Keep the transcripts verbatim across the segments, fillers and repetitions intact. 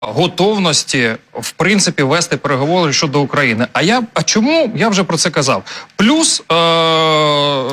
готовності, в принципі, вести переговори щодо України. А я, а чому? Я вже про це казав. Плюс е-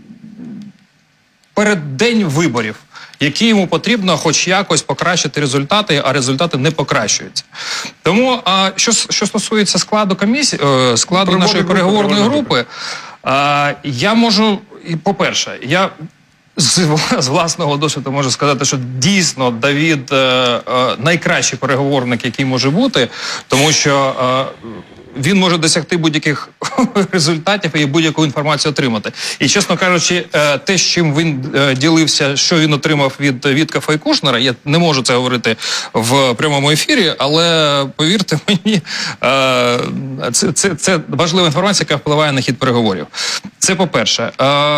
перед день виборів, які йому потрібно хоч якось покращити результати, а результати не покращуються. Тому, а, що, що стосується складу комісії, е, складу Приводи нашої групи, переговорної групи, е, я можу, по-перше, я з, з власного досвіду можу сказати, що дійсно Давид е, е, найкращий переговорник, який може бути, тому що е, він може досягти будь-яких результатів і будь-яку інформацію отримати. І, чесно кажучи, те, з чим він ділився, що він отримав від Віткафа і Кушнера, я не можу це говорити в прямому ефірі, але, повірте мені, це, це, це важлива інформація, яка впливає на хід переговорів. Це по-перше.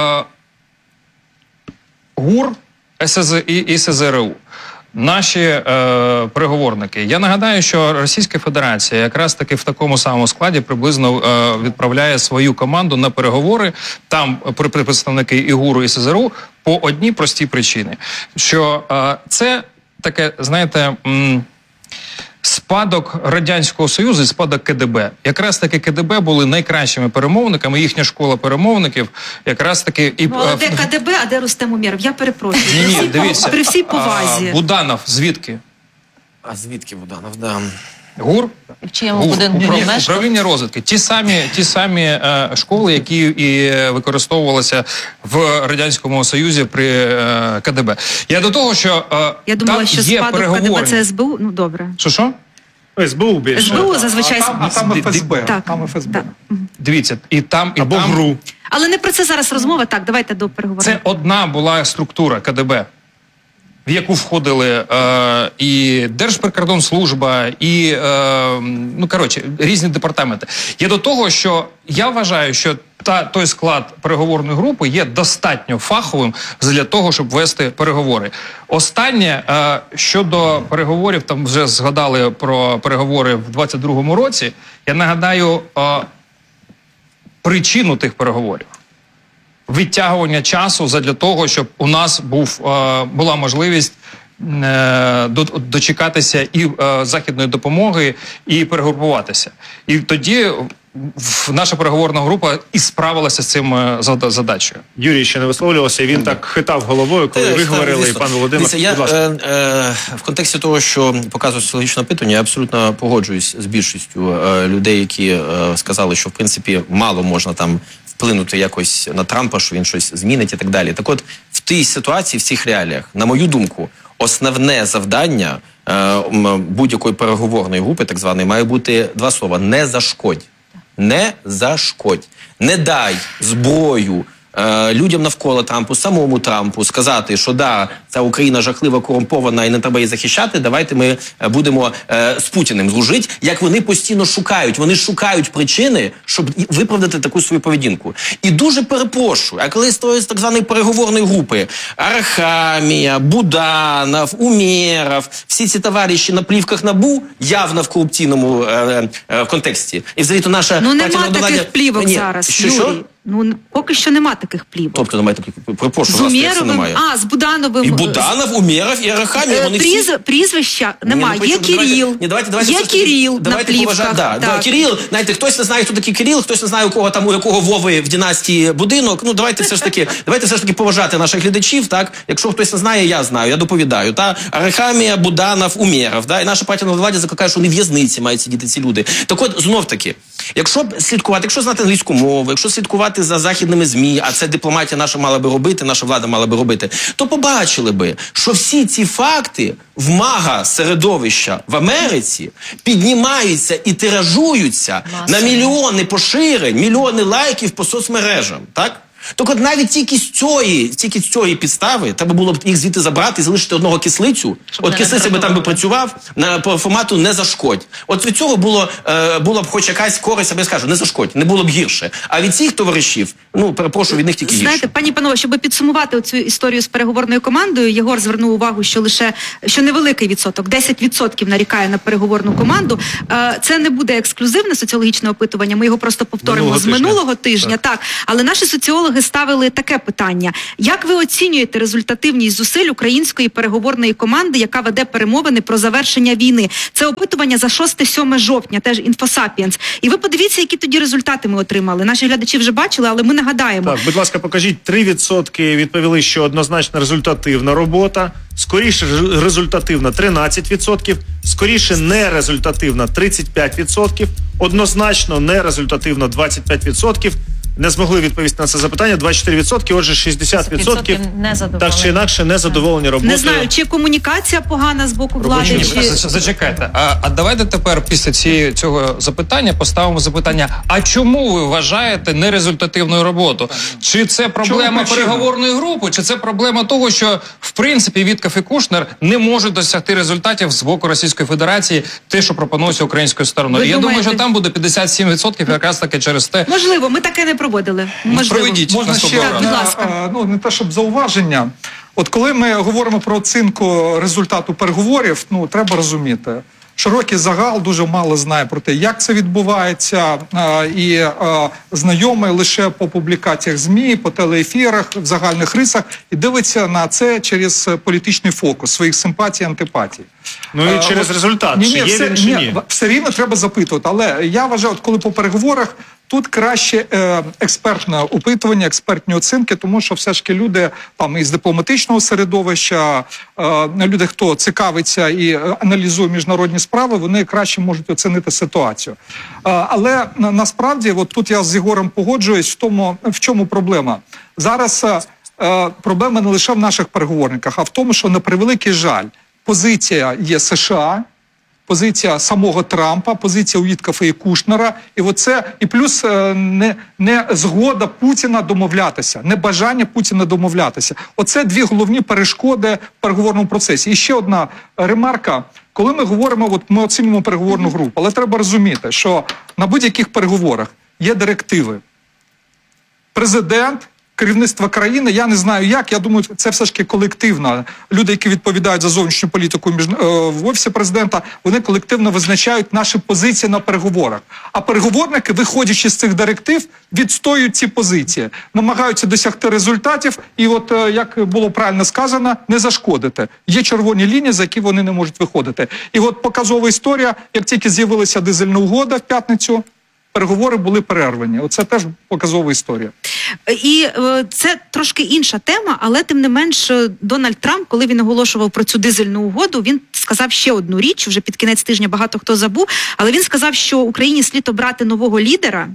ГУР і СЗРУ. Наші е, переговорники. Я нагадаю, що Російська Федерація якраз таки в такому самому складі приблизно е, відправляє свою команду на переговори, там при представники і ГУРу, і СЗРУ, по одній простій причині. Що е, це таке, знаєте, м спадок Радянського Союзу і спадок КДБ. Якраз таки КДБ були найкращими перемовниками, їхня школа перемовників, якраз таки... І, ну, але де КДБ, а де Рустем Умєров? Я перепрошую. Ні, ні, дивіться. При всій повазі. А, Буданов, звідки? А звідки Буданов, да. ГУР? В чиєму будинку промешкав? Управління розвідки. Ті самі, ті самі е, школи, які і використовувалися в Радянському Союзі при е, КДБ. Я до того, що е, Я думала, там що є спадок переговорні... КДБ це СБУ? Ну, добре. Що-що? СБУ більше. СБУ зазвичай... А там, а там ФСБ. Так, там ФСБ. так. Дивіться, і там, і Або там... ГРУ. Але не про це зараз розмова. Так, давайте до переговорів. Це одна була структура КДБ, в яку входили е, і Держприкордонслужба, і, е, ну, коротше, різні департаменти. Я до того, що я вважаю, що та, той склад переговорної групи є достатньо фаховим для того, щоб вести переговори. Останнє, е, щодо переговорів, там вже згадали про переговори в двадцять другому році, я нагадаю е, причину тих переговорів. Відтягування часу задля того, щоб у нас був, е, була можливість е, до, дочекатися і е, західної допомоги, і перегрупуватися. І тоді в, наша переговорна група і справилася з цим е, задачею. Юрій ще не висловлювався, він так хитав головою, коли ви говорили, і пан Володимир. Дивіться, я е, е, в контексті того, що показує соціологічне опитування, я абсолютно погоджуюсь з більшістю е, людей, які е, сказали, що в принципі мало можна там вплинути якось на Трампа, що він щось змінить і так далі. Так от, в тій ситуації, в цих реаліях, на мою думку, основне завдання е, будь-якої переговорної групи, так званої, має бути два слова: не зашкодь. Не зашкодь. Не дай зброю е, людям навколо Трампу, самому Трампу, сказати, що да, ця Україна жахлива, корумпована і не треба її захищати, давайте ми будемо е, з Путіним дружити, як вони постійно шукають. Вони шукають причини, щоб виправдати таку свою поведінку. І дуже перепрошую, а коли з так званої переговорної групи Арахамія, Буданов, Умєров, всі ці товариші на плівках НАБУ, явно в корупційному е, е, контексті. І взагалі то наша... Ну нема таких плівок Ні, зараз, що, Юрій. що? Ну, поки що нема таких плівок. Тобто немає таких, перепрошую, з вас Умєровим, немає. а, з Будановим. І Буданов, Умєров, і Арахамія, вони Пріз, всі... Прізвища немає. Ні, Є ну, Кирил. Ні, давайте, давайте, є Кирил на плівках. Да, да, Кирил, знаєте, хтось не знає, хто такий Кирил, хтось не знає, у кого там, у якого Вови в династії будинок. Ну, давайте все ж таки, давайте все ж таки поважати наших глядачів, так? Якщо хтось не знає, я знаю, я доповідаю, та? Арахамія, Буданов, Умєров, да? І наша партія на владі закликає, що вони в в'язниці мають сидіти ці люди. Так от, знов таки, якщо слідкувати, якщо знати англійську мову, якщо слідкувати за західними ЗМІ, а це дипломатія наша мала би робити, наша влада мала би робити, то побачили би, що всі ці факти в мага-середовища в Америці піднімаються і тиражуються Маса. на мільйони поширень, мільйони лайків по соцмережам, так? Так от навіть тільки з цієї, тільки з цієї підстави треба було б їх звідти забрати і залишити одного кислицю. Щоб от кислиця би там би працював на, по формату «не зашкодь». От від цього було, е, було б хоч якась користь, я скажу, не зашкодь, не було б гірше. А від цих товаришів, ну, перепрошую, від них тільки гірше. Знаєте, пані панове, щоб підсумувати цю історію з переговорною командою, Єгор звернув увагу, що лише, що невеликий відсоток, десять відсотків нарікає на переговорну команду. Е, це не буде ексклюзивне соціологічне опитування, ми його просто повторимо минулого з минулого тижня. Так. Так, але наші соціологи уваги ставили таке питання. Як ви оцінюєте результативність зусиль української переговорної команди, яка веде перемовини про завершення війни? Це опитування за шосте-сьоме жовтня, теж Інфосапіенс. І ви подивіться, які тоді результати ми отримали. Наші глядачі вже бачили, але ми нагадаємо. Так, будь ласка, покажіть. три відсотки відповіли, що однозначно результативна робота. Скоріше результативна тринадцять відсотків. Скоріше нерезультативна тридцять п'ять відсотків. Однозначно нерезультативна двадцять п'ять відсотків. Не змогли відповісти на це запитання двадцять чотири відсотки, отже шістдесят відсотків так чи інакше незадоволені роботою. Не знаю, чи комунікація погана з боку влади, Ні, чи... за- Зачекайте. А, а давайте тепер після цієї, цього запитання поставимо запитання, а чому ви вважаєте нерезультативною роботу? Чи це проблема причина? переговорної групи, чи це проблема того, що в принципі Вітков і Кушнер не можуть досягти результатів з боку Російської Федерації, те, що пропонується українською стороною? Ви І я думаєте? думаю, що там буде п'ятдесят сім відсотків якраз таки через те. Можливо, ми таке не проводили. Можливо. Проведіть. Можна ще наступного Так, будь одне, ласка. е, ну не те, щоб зауваження. От коли ми говоримо про оцінку результату переговорів, ну треба розуміти, широкий загал дуже мало знає про те, як це відбувається, е, і е, знайомий лише по публікаціях ЗМІ, по телеефірах, в загальних рисах, і дивиться на це через політичний фокус своїх симпатій, антипатій. Ну і Е, через от- результат, ні, чи ні, є все, він, чи ні? все рівно треба запитувати. Але я вважаю, от коли по переговорах, тут краще е, експертне опитування, експертні оцінки, тому що все ж таки люди там із дипломатичного середовища, е, люди, хто цікавиться і е, аналізує міжнародні справи, вони краще можуть оцінити ситуацію. Е, але на, насправді, от тут я з Єгором погоджуюсь в тому, в чому проблема. Зараз е, е, проблема не лише в наших переговорниках, а в тому, що на превеликий жаль, позиція є США, позиція самого Трампа, позиція у Віткофа і Кушнера, і оце, і плюс е, не, не згода Путіна домовлятися, не бажання Путіна домовлятися. Оце дві головні перешкоди в переговорному процесі. І ще одна ремарка. Коли ми говоримо, от ми оцінюємо переговорну групу, але треба розуміти, що на будь-яких переговорах є директиви. Президент, керівництво країни, я не знаю як, я думаю, це все ж таки колективно. Люди, які відповідають за зовнішню політику між, е, в Офісі Президента, вони колективно визначають наші позиції на переговорах. А переговорники, виходячи з цих директив, відстоюють ці позиції, намагаються досягти результатів і от, е, як було правильно сказано, не зашкодити. Є червоні лінії, за які вони не можуть виходити. І от показова історія, як тільки з'явилася дизельна угода в п'ятницю, переговори були перервані. Оце теж показова історія. І е, це трошки інша тема, але тим не менш е, Дональд Трамп, коли він оголошував про цю дизельну угоду, він сказав ще одну річ, вже під кінець тижня багато хто забув, але він сказав, що Україні слід обрати нового лідера.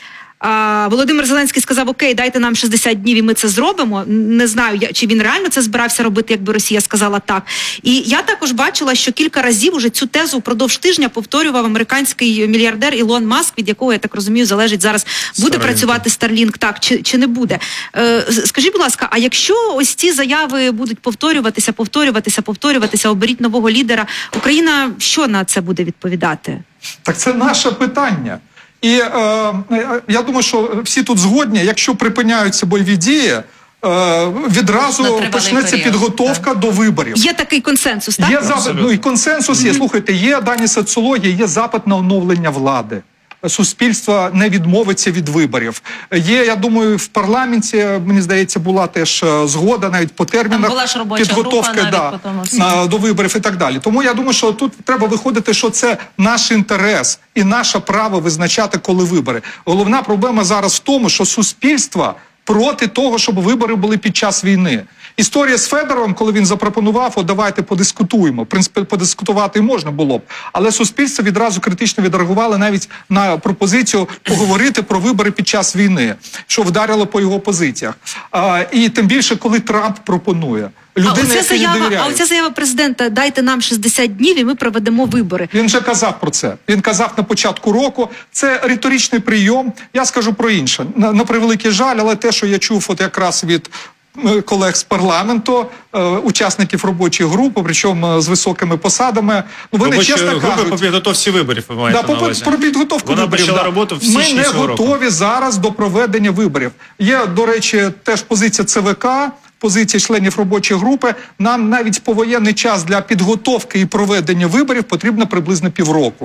А, Володимир Зеленський сказав, окей, дайте нам шістдесят днів і ми це зробимо. Не знаю, я- чи він реально це збирався робити, якби Росія сказала так. І я також бачила, що кілька разів уже цю тезу впродовж тижня повторював американський мільярдер Ілон Маск, від якого, я так розумію, залежить зараз, буде Starlink. працювати Starlink, так, чи, чи не буде. Е, з- скажіть, будь ласка, а якщо ось ці заяви будуть повторюватися, повторюватися, повторюватися, оберіть нового лідера, Україна що на це буде відповідати? Так це наше питання. І е, е, я думаю, що всі тут згодні, якщо припиняються бойові дії, е, відразу На тривалий почнеться період, підготовка до виборів. Є такий консенсус, так? Є запит, ну і консенсус є. Слухайте, є дані соціології, є запит на оновлення влади. Суспільство не відмовиться від виборів. Є, я думаю, в парламенті, мені здається, була теж е, згода навіть по термінах була ж робоча підготовки група навіть да, по тому всьому. на- до виборів і так далі. Тому я думаю, що тут треба виходити, що це наш інтерес і наше право визначати, коли вибори. Головна проблема зараз в тому, що суспільство проти того, щоб вибори були під час війни. Історія з Федоровим, коли він запропонував, о, давайте подискутуємо. В принципі, подискутувати і можна було б. Але суспільство відразу критично відреагувало навіть на пропозицію поговорити про вибори під час війни, що вдарило по його позиціях. А, і тим більше, коли Трамп пропонує. А Людина, оця, яка не заява, а довіряє. оця заява президента, дайте нам шістдесят днів і ми проведемо вибори. Він вже казав про це. Він казав на початку року. Це риторичний прийом. Я скажу про інше. На, на превеликий жаль, але те, що я чув от якраз від е, колег з парламенту, е, учасників робочої групи, причому е, з високими посадами, ну вони Робочої чесно групи кажуть, по підготовці виборів, ви маєте Да, на по, увазі. про підготовку Вона виборів. почала да. роботу в Ми січні не цього року. готові зараз до проведення виборів. Є, до речі, теж позиція ЦВК, позиція членів робочої групи. Нам навіть по воєнний час для підготовки і проведення виборів потрібно приблизно півроку.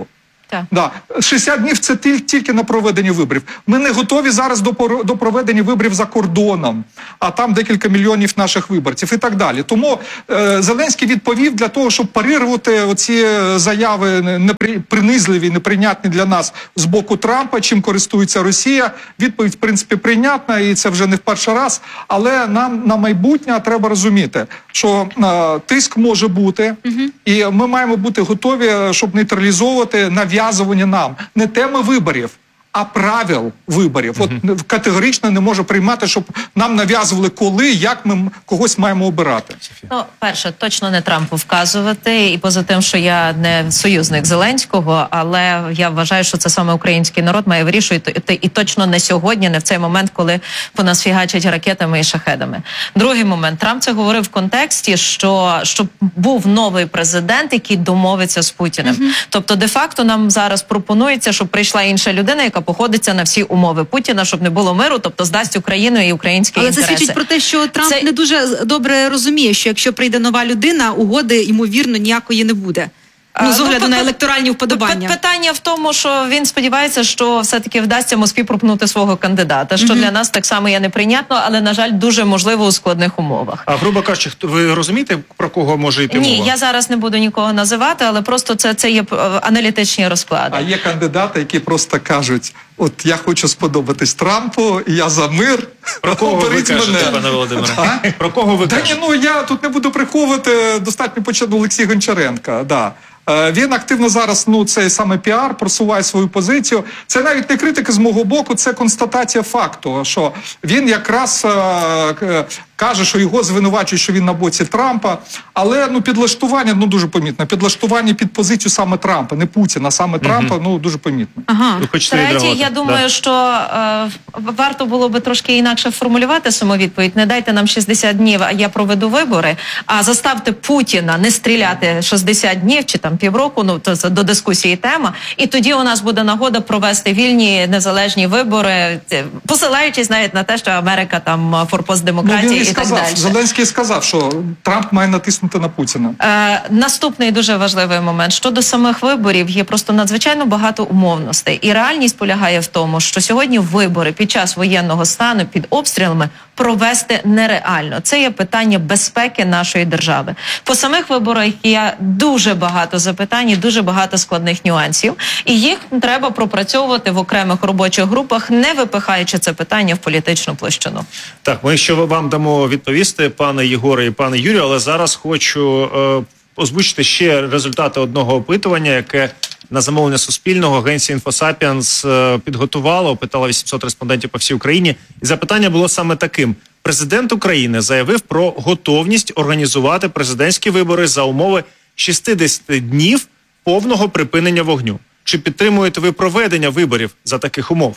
Так. Да. шістдесят днів – це тіль- тільки на проведення виборів. Ми не готові зараз до, пор- до проведення виборів за кордоном, а там декілька мільйонів наших виборців і так далі. Тому е, Зеленський відповів для того, щоб парирувати оці заяви непри- принизливі, неприйнятні для нас з боку Трампа, чим користується Росія. Відповідь, в принципі, прийнятна, і це вже не в перший раз. Але нам на майбутнє треба розуміти, що е, тиск може бути, і ми маємо бути готові, щоб нейтралізовувати нав'язування нам не теми виборів, а правил виборів. От категорично не можу приймати, щоб нам нав'язували коли, як ми м- когось маємо обирати. Ну, перше, точно не Трампу вказувати, і поза тим, що я не союзник Зеленського, але я вважаю, що це саме український народ має вирішувати, і точно не сьогодні, не в цей момент, коли по нас фігачать ракетами і шахедами. Другий момент. Трамп це говорив в контексті, що щоб був новий президент, який домовиться з Путіним. Mm-hmm. Тобто, де-факто нам зараз пропонується, щоб прийшла інша людина, яка походиться на всі умови Путіна, щоб не було миру, тобто здасть Україну і українські Але інтереси. це свідчить про те, що Трамп Це- не дуже добре розуміє, що якщо прийде нова людина, угоди, ймовірно, ніякої не буде. А, Ну, з ну, огляду пи- на пи- електоральні вподобання. Пи- Питання в тому, що він сподівається, що все-таки вдасться Москві пропнути свого кандидата, що для нас так само є неприйнятно, але, на жаль, дуже можливо у складних умовах. А грубо кажучи, хто- ви розумієте, про кого може йти Ні, мова? я зараз не буду нікого називати, але просто це, це є е, аналітичні розклади. А є кандидати, які просто кажуть: от я хочу сподобатись Трампу, і я за мир. Про кого ви оберіть кажете, мене. пане Володимире? А? Про кого ви Та ні, кажете? ну я тут не буду приховувати, достатньо почати Олексій Гончаренка. Да. Е, Він активно зараз, ну, цей саме піар, просуває свою позицію. Це навіть не критика з мого боку, це констатація факту, що він якраз е, к- каже, що його звинувачують, що він на боці Трампа, але ну підлаштування, ну дуже помітно, підлаштування під позицію саме Трампа, не Путіна, а саме Трампа, ну дуже помітно. Ага. Ви хочете Третє, відреагувати? я думаю, Да. що е, варто було би трошки інакше формулювати самовідповідь. Не дайте нам шістдесят днів, а я проведу вибори, а заставте Путіна не стріляти шістдесят днів чи там півроку, ну то це до дискусії тема, і тоді у нас буде нагода провести вільні незалежні вибори, це, посилаючись навіть на те, що Америка там форпост Ну, демократії він і і так сказав, далі. Зеленський сказав, що Трамп має натиснути на Путіна. Е, наступний дуже важливий момент щодо самих виборів є просто надзвичайно багато умовностей, і реальність полягає в тому, що сьогодні вибори під час воєнного стану під обстрілами провести нереально. Це є питання безпеки нашої держави. По самих виборах є дуже багато запитань, і дуже багато складних нюансів, і їх треба пропрацьовувати в окремих робочих групах, не випихаючи це питання в політичну площину. Так, ми ще вам дамо відповісти, пане Єгоре і пане Юрію, але зараз хочу е, озвучити ще результати одного опитування, яке на замовлення Суспільного агенція «Інфосапіенс» е, підготувала, опитала вісімсот респондентів по всій Україні. І запитання було саме таким. Президент України заявив про готовність організувати президентські вибори за умови шістдесят днів повного припинення вогню. Чи підтримуєте ви проведення виборів за таких умов?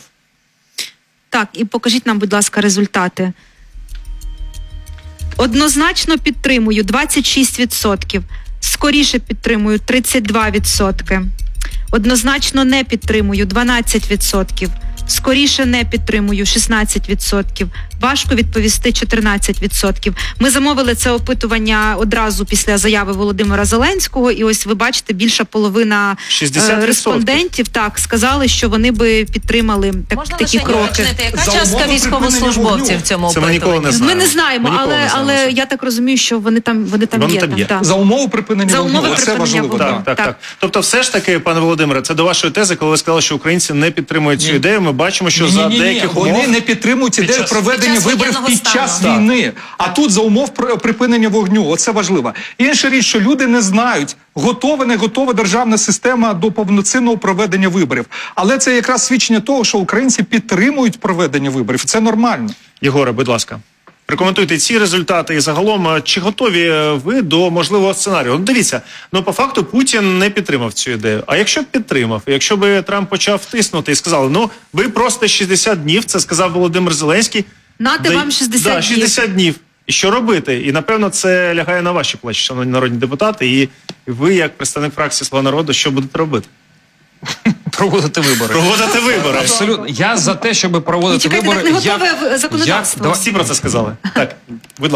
Так, і покажіть нам, будь ласка, результати. Однозначно підтримую двадцять шість відсотків. Скоріше підтримую тридцять два відсотки. Однозначно не підтримую дванадцять відсотків. Скоріше не підтримую шістнадцять відсотків. Важко відповісти чотирнадцять відсотків. Ми замовили це опитування одразу після заяви Володимира Зеленського, і ось ви бачите, більша половина шістдесят відсотків. е, респондентів так сказали, що вони би підтримали так, Можна такі лише кроки. уточнити, яка За частка умови військовослужбовців припинення в цьому Це ми ніколи не опитуванні? знаємо. Ми не знаємо, Ми ніколи але, не знаємо але це. я так розумію, що вони там, вони там Вони є. там там, є. так. За умови припинення За вогню. умови Це припинення важливо. вогню. Да. Так, так, Так. так. Тобто, все ж таки, пане Володимире, це до вашої тези, коли ви сказали, що українці не підтримують цю Ні. ідею. Ми бачимо, що Ні, за ні, ні, деяких вони умов не підтримують ідею час- проведення під час виборів воєнного під стану. час Так. війни. А тут за умов при- припинення вогню. Оце важливо. Інша річ, що люди не знають, готова, не готова державна система до повноцінного проведення виборів. Але це якраз свідчення того, що українці підтримують проведення виборів. Це нормально. Єгоре, будь ласка, прокоментуйте ці результати і загалом, е, чи готові е, ви до можливого сценарію? Ну, дивіться, ну по факту Путін не підтримав цю ідею. А якщо б підтримав, якщо б Трамп почав тиснути і сказали, ну ви просто шістдесят днів, це сказав Володимир Зеленський. Нате Да- вам шістдесят да, днів. шістдесят днів. І що робити? І напевно це лягає на ваші плечі, шановні народні депутати. І ви, як представник фракції «Слуга народу», що будете робити? Проводити вибори. Проводити вибори. Абсолютно. Я за те, щоб проводити Ні, чекайте, вибори. так не готове як- в- законодавство. як- Всі про це сказали. Так, будь ласка.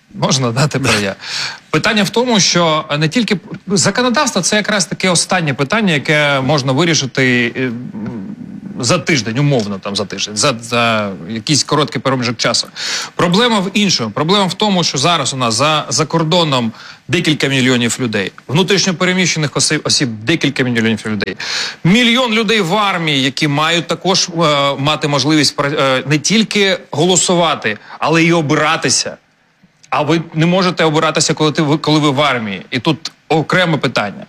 Можна, да, тепер я. Питання в тому, що не тільки законодавство, це якраз таке останнє питання, яке можна вирішити е, за тиждень, умовно там за тиждень, за, за якийсь короткий проміжок часу. Проблема в іншому. Проблема в тому, що зараз у нас за, за кордоном декілька мільйонів людей, внутрішньо переміщених осіб, осіб декілька мільйонів людей, мільйон людей в армії, які мають також е, мати можливість е, не тільки голосувати, але й обиратися. А ви не можете обиратися, коли, ти, коли ви в армії. І тут окреме питання.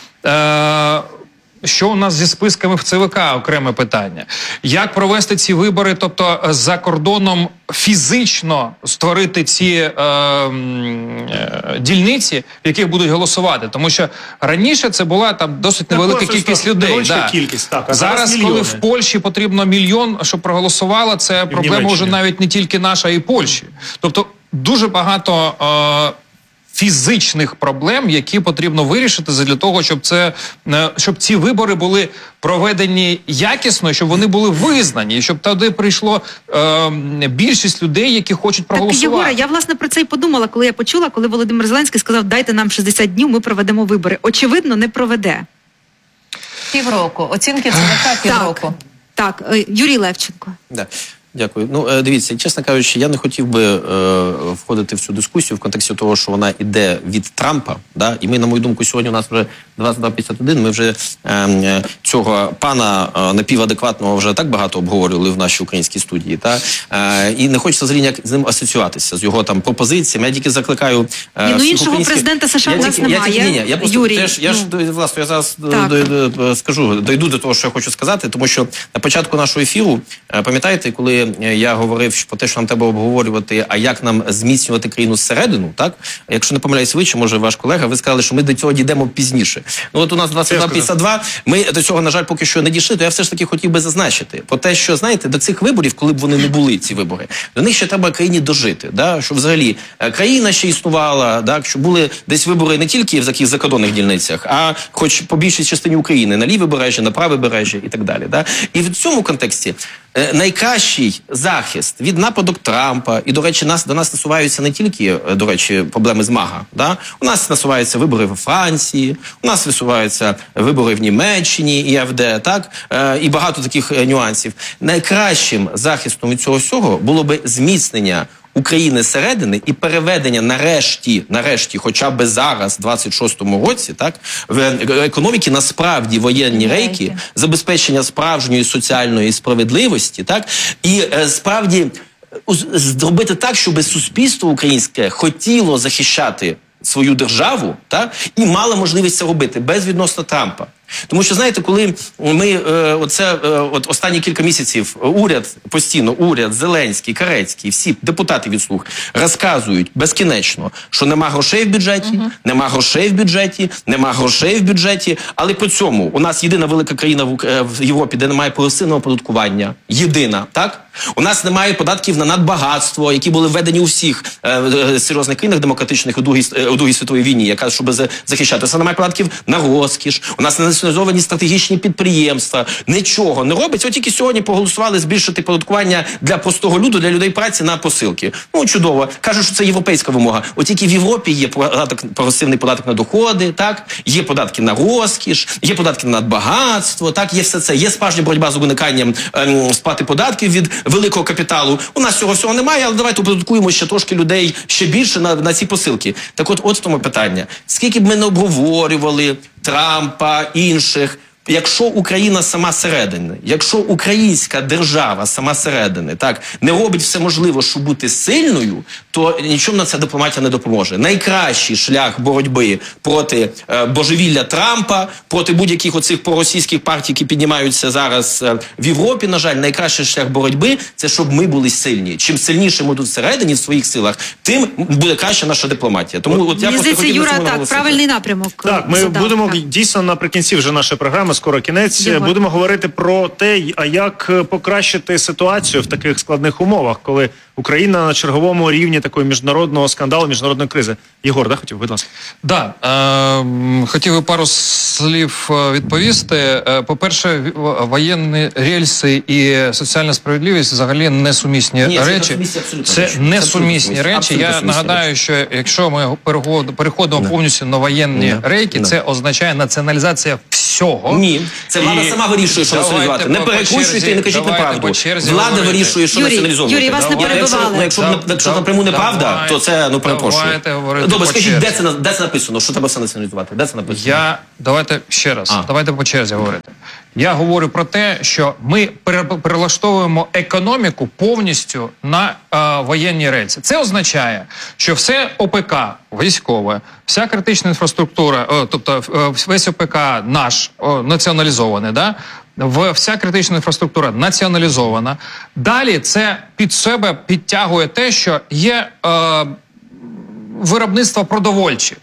Е, що у нас зі списками в ЦВК? Окреме питання. Як провести ці вибори, тобто за кордоном фізично створити ці е, е, дільниці, в яких будуть голосувати? Тому що раніше це була там досить невелика кількість людей. Да. Кількість, так, а зараз, зараз коли мільйони. в Польщі потрібно мільйон, щоб проголосувало, це проблема вже навіть не тільки наша, а й Польщі. Тобто дуже багато е, фізичних проблем, які потрібно вирішити для того, щоб це е, щоб ці вибори були проведені якісно, щоб вони були визнані, і щоб туди прийшло е, більшість людей, які хочуть проголосувати. Так, Єгора, я власне про це і подумала, коли я почула, коли Володимир Зеленський сказав, дайте нам шістдесят днів, ми проведемо вибори. Очевидно, не проведе. Півроку. Оцінки ЦВК півроку. Так, так, е, Юрій Левченко. Да. Дякую. Ну, е, дивіться, чесно кажучи, я не хотів би е, входити в цю дискусію в контексті того, що вона йде від Трампа, да? І ми, на мою думку, сьогодні у нас вже двадцять два п'ятдесят один, ми вже е, цього пана е, напівадекватного вже так багато обговорювали в нашій українській студії, та? Е, і не хочеться взагалі ніяк з ним асоціюватися, з його там пропозиціями. Я тільки закликаю... Е, ні, ну іншого українських... президента США я в нас тільки, немає, я, ні, ні, я просто Юрій. Теж, я ну... ж, власне, я зараз до, до, до, скажу, дойду до того, що я хочу сказати, тому що на початку нашого ефіру, е, пам'ятаєте, коли я говорив про те, що нам треба обговорювати, а як нам зміцнювати країну зсередину, так? Якщо не помиляюсь ви, чи може ваш колега, ви сказали, що ми до цього дійдемо пізніше. Ну от у нас двадцять два п'ятдесят два, ми до цього, на жаль, поки що не дійшли, то я все ж таки хотів би зазначити про те, що, знаєте, до цих виборів, коли б вони не були, ці вибори, до них ще треба країні дожити, да? Щоб взагалі країна ще існувала, так? Щоб були десь вибори не тільки в таких закордонних дільницях, а хоч по більшій частині України, на ліве бережжя, на праве бережжя і так далі. Да? І в цьому контексті найкращий захист від нападок Трампа, і, до речі, нас, до нас насуваються не тільки, до речі, проблеми з МАГА. Да? У нас насуваються вибори в Франції, у нас висуваються вибори в Німеччині, і АфД, так? Е, і багато таких нюансів. Найкращим захистом від цього всього було би зміцнення України зсередини і переведення нарешті, нарешті, хоча б зараз, в двадцять шостому році, так, в економіки на справді воєнні рейки, забезпечення справжньої соціальної справедливості, так, і е, справді зробити так, щоб суспільство українське хотіло захищати свою державу, так, і мало можливість це робити безвідносно Трампа. Тому що, знаєте, коли ми, е, оце, е, от останні кілька місяців уряд, постійно уряд, Зеленський, Карецький, всі депутати від «Слуг» розказують безкінечно, що нема грошей в бюджеті, uh-huh. нема грошей в бюджеті, нема грошей в бюджеті, але при цьому у нас єдина велика країна в, в Європі, де немає прогресивного оподаткування. Єдина, так? У нас немає податків на надбагатство, які були введені у всіх е, серйозних країнах демократичних у Другій, у Другій світовій війні, яка, щоб захищатися. Немає податків на розкіш, у нас не націоналізовані стратегічні підприємства, нічого не робиться. От тільки сьогодні проголосували збільшити податкування для простого люду, для людей праці на посилки. Ну, чудово. Кажуть, що це європейська вимога. От тільки в Європі є податок, прогресивний податок на доходи, так? Є податки на розкіш, є податки на надбагатство, так? Є все це. Є справжня боротьба з униканням ем, сплати податків від великого капіталу. У нас цього всього немає, але давайте оподаткуємо ще трошки людей, ще більше на, на ці посилки. Так от, от в тому питання. Скільки б ми не обговорювали Трампа, інших, якщо Україна сама середини, якщо українська держава сама середини, так, не робить все можливе, щоб бути сильною, то нічому на це дипломатія не допоможе. Найкращий шлях боротьби проти е, божевілля Трампа, проти будь-яких оцих проросійських партій, які піднімаються зараз е, в Європі, на жаль, найкращий шлях боротьби – це щоб ми були сильні. Чим сильніше ми тут всередині в своїх силах, тим буде краща наша дипломатія. Тому от я Мені здається, Юра, так, правильний напрямок. Так, ми задав, будемо так. дійсно наприкінці вже нашої програми, скоро кінець, Єгор. будемо говорити про те, а як покращити ситуацію в таких складних умовах, коли Україна на черговому рівні такої міжнародного скандалу, міжнародної кризи. Єгор, да, хотів, будь ласка. Да, е, хотів би пару слів відповісти. Е, По-перше, воєнні рельси і соціальна справедливість взагалі несумісні Ні, це речі. несумісні абсолютно Це речі. несумісні Це речі. абсолютно Я сумісні нагадаю, речі. що якщо ми переход- переходимо Не. повністю на воєнні Не. рейки, Не. це означає націоналізація всього. Ні, це влада І сама вирішує, що давайте націоналізувати. Не по- по перекручуйте черзі, і не кажіть давайте неправду. по черзі Влада говорити. вирішує, що Юрій, націоналізовувати. Юрій, вас не Давай. перебивали. Ну, Якщо, якщо, якщо Дав- напряму неправда, давайте, то це, ну, перепрошую. давайте говорити Добре, по скажіть, черзі. де це, на- де це написано? Що треба все націоналізувати? Де це написано? Я давайте ще раз. А. Давайте по черзі говорити. Я говорю про те, що ми пере- перелаштовуємо економіку повністю на е, воєнні рельси. Це означає, що все ОПК військове, вся критична інфраструктура, о, тобто е, весь ОПК наш о, націоналізований, да? В- Вся критична інфраструктура націоналізована. Далі це під себе підтягує те, що є е, виробництва продовольчі,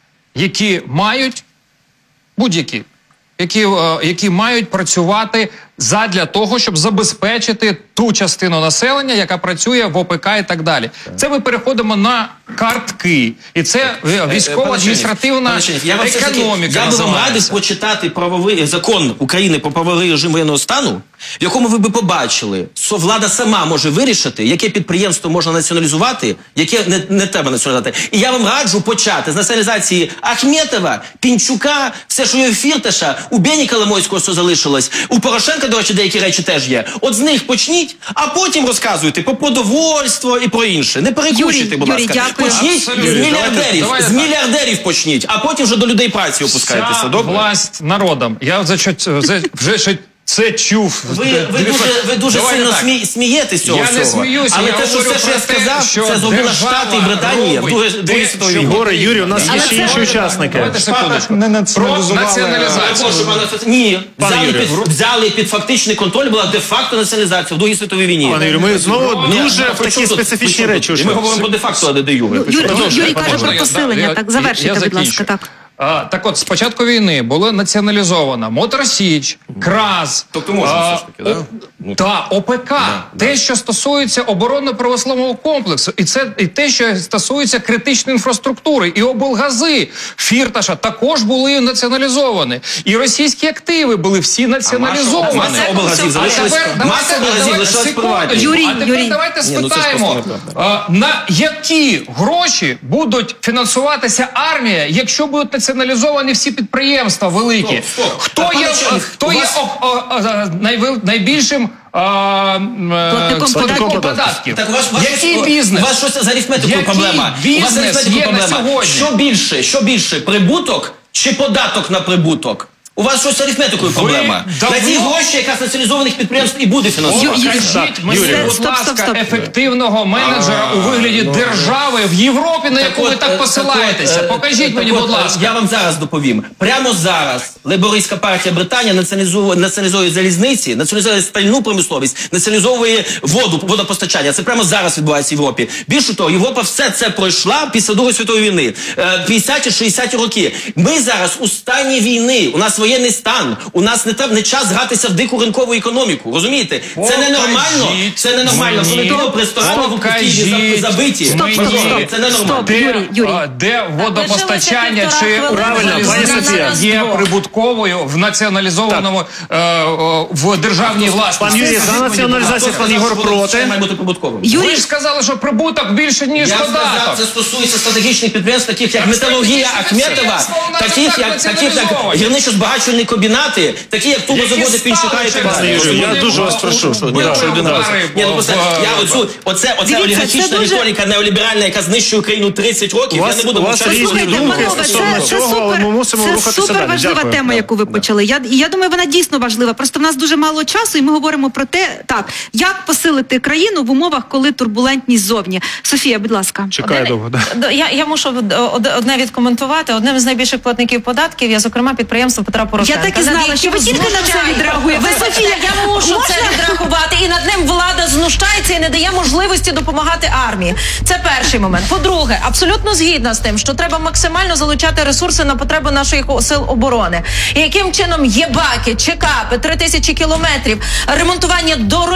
які мають будь-які, які, е, які мають працювати задля того, щоб забезпечити ту частину населення, яка працює в ОПК і так далі. Це ми переходимо на картки. І це е, військово-адміністративна Пане Чернєв, я вам все ж таки- економіка Я би вам радив називається. почитати правовий закон України про правовий режим воєнного стану, в якому ви би побачили, що влада сама може вирішити, яке підприємство можна націоналізувати, яке не, не треба націоналізувати. І я вам раджу почати з націоналізації Ахметова, Пінчука, все, що є у Фірташа, у Бені Коломойського, що залишилось, у Порошенка, до речі, деякі речі теж є. От з них почніть, а потім розказуйте про продовольство і про інше. Не перекручуйте, Юрій, будь Юрій, ласка. дякую. Почніть Абсолютно. з мільярдерів, Давайте з так. мільярдерів почніть, а потім вже до людей праці опускайтеся. Вся Добре? власть народом. Я вже, вже, вже ще це чув. Ви, ви дуже, ви дуже Давайте сильно так. смі, смієтесь з цього Я не всього. сміюся, Але я те, що говорю все, що про я те, сказав, що це зробила держава Штати і Британія в робить Другій те, Другій світовій що війні. Єгоре, Юрій, у нас Але є ще це- інші учасники. Давайте секундочку. Не Про націоналізували. націоналізацію. Прошу, пане Офіцер. Ні, Пане взяли Юрію. під, взяли під фактичний контроль, була де-факто націоналізація в Другій світовій війні. Пане Юрію, ми знову Ні, дуже ну, в при такі чому тут? специфічні При чому речі тут? І ушли. ми говоримо про де-факто, а не де-юре. Ну, Юрій, Продовжуйте, Юрій каже можна про я- посилення. я- Так, я- завершуйте, я будь ласка. закінчу. Так. А, так от, з початку війни була націоналізована Моторсіч, КРАЗ. Тобто можна а, все ж таки, да? о- Ну, та, ОПК. Те, що стосується оборонно-промислового комплексу. І це і те, що стосується критичної інфраструктури. І облгази Фірташа також були націоналізовані. І російські активи були всі націоналізовані. маса облгазів А залишились- тепер маса давайте- облгазів давайте лишилась секунду. приватні. Юрій, а тепер Юрій. давайте Ні, ну це ж спитаємо, просто неправда. а, на які гроші будуть фінансуватися армія, якщо будуть націоналізовані всі підприємства великі? Стоп, стоп. Хто А, є, пане Чернєв, хто у є вас- о, о, о, найвел- найбільшим а, м, е, Платником платником податків. податків? Так у вас, у вас Який щось, бізнес? У вас щось з арифметикою Який проблема. У вас з бізнес арифметикою є на проблема. сьогодні? Що більше? Що більше? Прибуток чи податок на прибуток? У вас щось з арифметикою проблема. давно- На ті гроші, якраз націоналізованих підприємств і буде фінансувати. Юрій, Покажіть мені, Юрій. будь Стоп, ласка, стоп, стоп. ефективного менеджера у вигляді держави в Європі, на яку ви от, так е, посилаєтеся. так от, е, Покажіть так мені, от, будь е, ласка. Я вам зараз доповім. Прямо зараз лейбористська партія Британії націоналізує, націоналізує залізниці, націоналізує стальну промисловість, націоналізовує воду, водопостачання. Це прямо зараз відбувається в Європі. Більше того, Європа все це пройшла після Другої світової війни. Е, п'ятдесяті-шістдесяті роки. Ми зараз у стані війни. У нас воєнний стан. У нас не, та- не час гратися в дику ринкову економіку. Розумієте? Це ненормально. Покажіть Це ненормально. мені, Коли того в ресторані в Києві покажіть забиті. Стоп, стоп, Пожалуйста, стоп. Це ненормально. Стоп. Де, Юрій, Юрій. а, де водопостачання лишилося чи півтора Правильно, хвилини. пані залізниця Софія. є Раз-два. прибутковою в націоналізованому е, о, в державній власності. Пан Юрій, Скажіть за мені, націоналізацію будь пан ласка. Єгор проти. Має бути прибутковим. Ви Юрій, ж сказали, що прибуток більше, ніж Я сказав, податок. це стосується стратегічних підприємств, таких як Так, металургія стратегічні Ахметова, підприємства у нас таких і так як таких як націоналізовані. гірничо-збагачувальні комбінати, такі як турбозаводи Пінчука і так далі. Юрій, я дуже вас прошу, Ні, ну, що один раз. Ні, ну просто я оцю, оце, оце Дивіться, олігархічна це дуже- риторика неоліберальна, яка знищує Україну тридцять У років, я вас, не буду у вас мовчати. різні Слухайте, думки панове, стосовно це, це цього, але супер, ми мусимо це рухатися супер далі. важлива Дякую. тема, яку ви почали. Я, і я думаю, вона дійсно важлива. Просто в нас дуже мало часу, і ми говоримо про те, так, як посилити країну в умовах, коли турбулентність ззовні. Софія, будь ласка. Чекаю Один- довго, да. До- Я, я мушу од- од- одне відкоментувати. Одним з найбільших платників податків є, зокрема, підприємство Петра Порошенка. Я так і над знала, що ви яким тільки на це знущається- відреагуєте. Ви, Софія, я мушу Можна? це відреагувати. І над ним влада знущається і не дає можливості допомагати армії. Це перший момент. По-друге, абсолютно згідна з тим, що треба максимально залучати ресурси на потреби наших сил оборони. І яким чином єбаки, чекапи, три тисячі кілометрів, ремонтування дорогі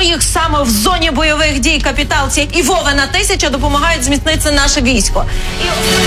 їх саме в зоні бойових дій капіталці і Вовина тисяча допомагають зміцнити наше військо. І